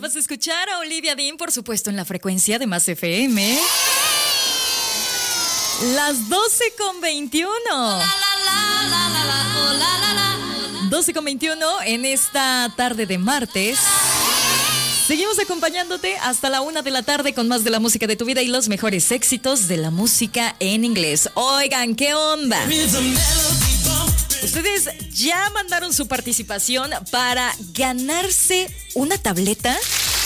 Acabas de escuchar a Olivia Dean, por supuesto, en la frecuencia de Más FM. Las 12:21. 12:21 en esta tarde de martes. Seguimos acompañándote hasta la 1 de la tarde con más de la música de tu vida y los mejores éxitos de la música en inglés. Oigan, ¿qué onda? ¿Ustedes ya mandaron su participación para ganarse una tableta?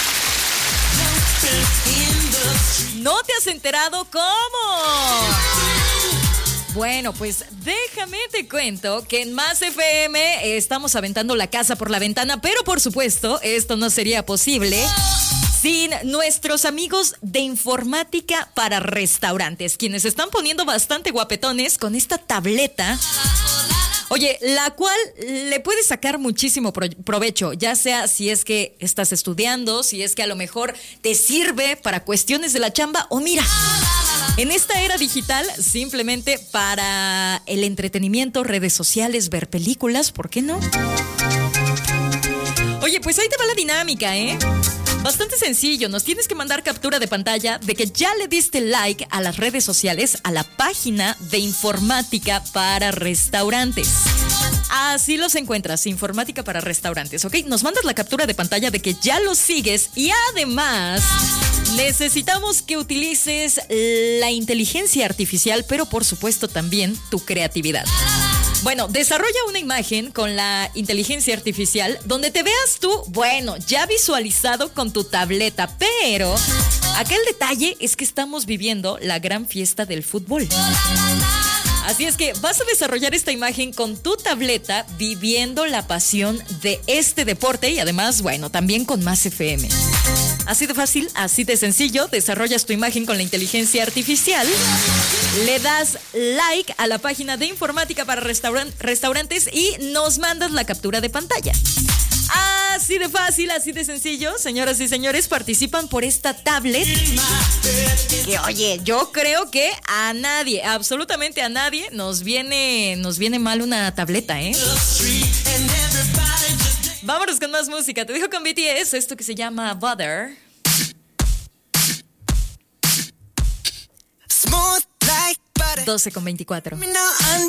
¿No te has enterado cómo? Bueno, pues déjame te cuento que en Más FM estamos aventando la casa por la ventana, pero por supuesto esto no sería posible sin nuestros amigos de Informática para Restaurantes, quienes están poniendo bastante guapetones con esta tableta. Oye, la cual le puedes sacar muchísimo provecho, ya sea si es que estás estudiando, si es que a lo mejor te sirve para cuestiones de la chamba o mira, en esta era digital simplemente para el entretenimiento, redes sociales, ver películas, ¿por qué no? Oye, pues ahí te va la dinámica, ¿eh? Bastante sencillo, nos tienes que mandar captura de pantalla de que ya le diste like a las redes sociales, a la página de Informática para Restaurantes. Así los encuentras, Informática para Restaurantes, ¿ok? Nos mandas la captura de pantalla de que ya los sigues y además necesitamos que utilices la inteligencia artificial, pero por supuesto también tu creatividad. Bueno, desarrolla una imagen con la inteligencia artificial donde te veas tú, bueno, ya visualizado con tu tableta, pero aquel detalle es que estamos viviendo la gran fiesta del fútbol. Así es que vas a desarrollar esta imagen con tu tableta viviendo la pasión de este deporte y además, bueno, también con Más FM. Así de fácil, así de sencillo, desarrollas tu imagen con la inteligencia artificial, le das like a la página de Informática para Restaurantes y nos mandas la captura de pantalla. Así de fácil, así de sencillo, señoras y señores, participan por esta tablet que, oye, yo creo que a nadie, absolutamente a nadie, nos viene mal una tableta, ¿eh? Vámonos con más música. Te dejo con BTS, esto que se llama Butter. 12:24.